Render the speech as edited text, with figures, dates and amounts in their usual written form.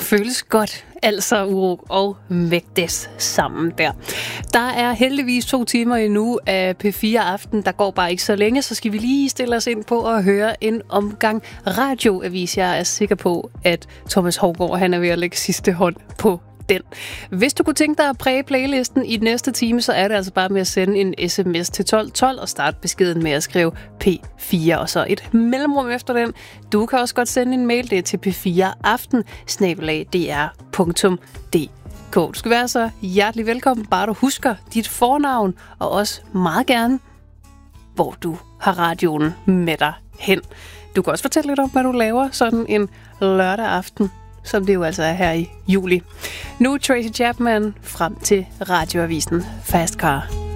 føles godt. Altså uro og vægtes sammen der. Der er heldigvis 2 timer endnu af P4 Aften. Der går bare ikke så længe, så skal vi lige stille os ind på at høre en omgang radioavis. Jeg er sikker på, at Thomas Hougaard, han er ved at lægge sidste hånd på den. Hvis du kunne tænke dig at præge playlisten i den næste time, så er det altså bare med at sende en sms til 1212 og starte beskeden med at skrive P4 og så et mellemrum efter den. Du kan også godt sende en mail, det er til p4aften@dr.dk. Du skal være så hjertelig velkommen, bare du husker dit fornavn, og også meget gerne, hvor du har radioen med dig hen. Du kan også fortælle lidt om, hvad du laver sådan en lørdag aften, som det jo altså er her i juli. Nu Tracy Chapman frem til radioavisen Fast Car.